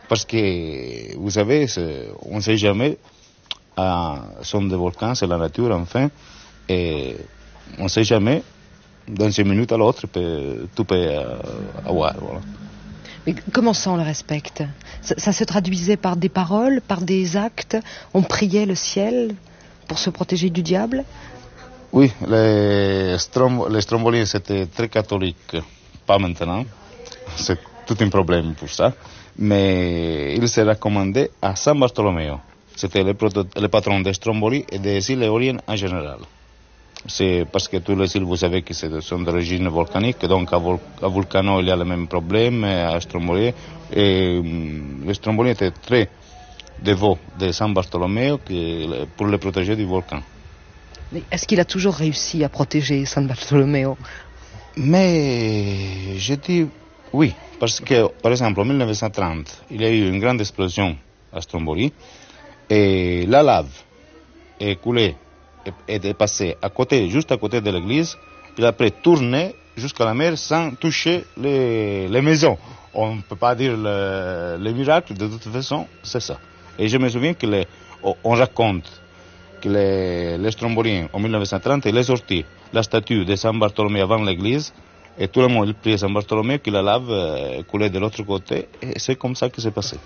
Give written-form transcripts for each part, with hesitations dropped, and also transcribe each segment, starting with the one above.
Parce que, vous savez, on ne sait jamais, sont des volcans, c'est la nature, enfin, et on ne sait jamais, dans une minute à l'autre, tout peut avoir, voilà. Mais comment ça on le respecte? Ça se traduisait par des paroles, par des actes? On priait le ciel pour se protéger du diable? Oui, les Stromboli c'était très catholique, pas maintenant, c'est tout un problème pour ça, mais il se recommandait à San Bartolomeo. C'était le patron des Stromboli et des îles éoliennes en général. C'est parce que tous les îles, vous savez, que sont d'origine volcanique, donc à Vulcano il y a le même problème, à Stromboli, et les Stromboli étaient très dévots de San Bartolomeo pour le protéger du volcan. Mais est-ce qu'il a toujours réussi à protéger San Bartolomeo? Mais je dis oui, parce que, par exemple, en 1930, il y a eu une grande explosion à Stromboli, et la lave est coulée, est passée juste à côté de l'église, et après tourné jusqu'à la mer sans toucher les maisons. On ne peut pas dire le miracle, de toute façon, c'est ça. Et je me souviens on raconte que les Stromboliens, en 1930, il est sorti la statue de San Bartolomé avant l'église, et tout le monde priait San Bartolomé que la lave coulait de l'autre côté, et c'est comme ça que c'est passé.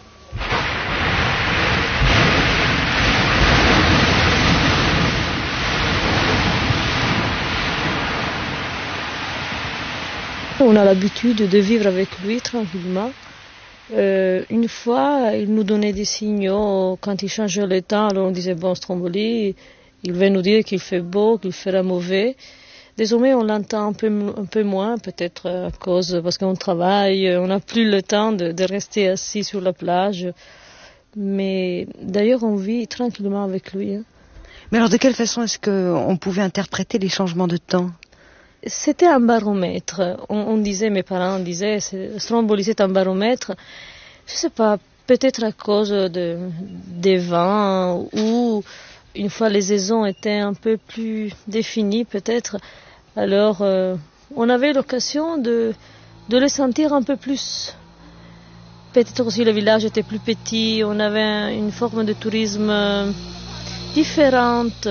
On a l'habitude de vivre avec lui tranquillement. Une fois, il nous donnait des signaux quand il changeait le temps. Alors on disait, bon, Stromboli, il va nous dire qu'il fait beau, qu'il fera mauvais. Désormais, on l'entend un peu moins, peut-être parce qu'on travaille, on n'a plus le temps de rester assis sur la plage. Mais d'ailleurs, on vit tranquillement avec lui. Hein. Mais alors, de quelle façon est-ce qu'on pouvait interpréter les changements de temps? C'était un baromètre. On disait, mes parents disaient, Stromboli c'est un baromètre. Je ne sais pas, peut-être à cause des vents ou une fois les saisons étaient un peu plus définies peut-être. Alors on avait l'occasion de le sentir un peu plus. Peut-être aussi le village était plus petit, on avait une forme de tourisme différente.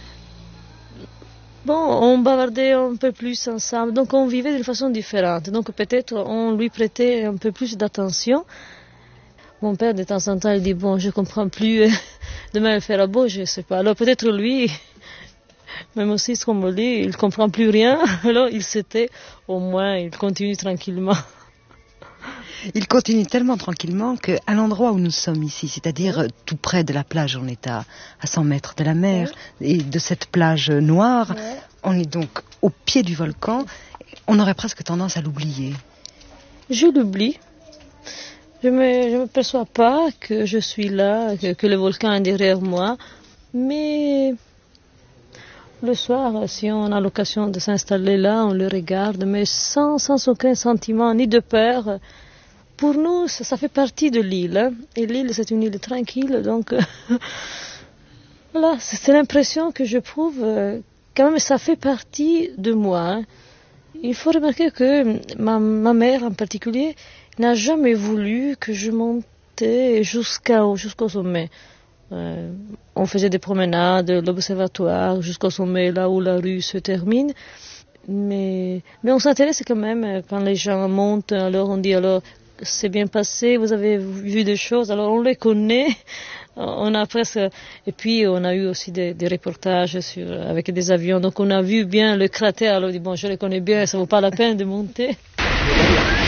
Bon, on bavardait un peu plus ensemble, donc on vivait d'une façon différente. Donc peut-être on lui prêtait un peu plus d'attention. Mon père, de temps en temps, il dit, bon, je comprends plus, demain il fera beau, je ne sais pas. Alors peut-être lui, même aussi Stromboli, il ne comprend plus rien, alors il s'était, au moins, il continue tranquillement. Il continue tellement tranquillement qu'à l'endroit où nous sommes ici, c'est-à-dire tout près de la plage, on est à 100 mètres de la mer, et de cette plage noire, on est donc au pied du volcan, on aurait presque tendance à l'oublier. Je l'oublie. Je me perçois pas que je suis là, que le volcan est derrière moi, mais le soir, si on a l'occasion de s'installer là, on le regarde, mais sans aucun sentiment, ni de peur. Pour nous, ça fait partie de l'île, hein. Et l'île, c'est une île tranquille, donc voilà, c'est l'impression que je trouve, quand même, ça fait partie de moi. Hein. Il faut remarquer que ma mère, en particulier, n'a jamais voulu que je montais jusqu'au sommet. On faisait des promenades, l'observatoire, jusqu'au sommet, là où la rue se termine. Mais on s'intéresse quand même quand les gens montent, alors on dit, alors, c'est bien passé, vous avez vu des choses, alors on les connaît, on a presque, et puis on a eu aussi des reportages avec des avions, donc on a vu bien le cratère, alors on dit bon je les connais bien, ça vaut pas la peine de monter.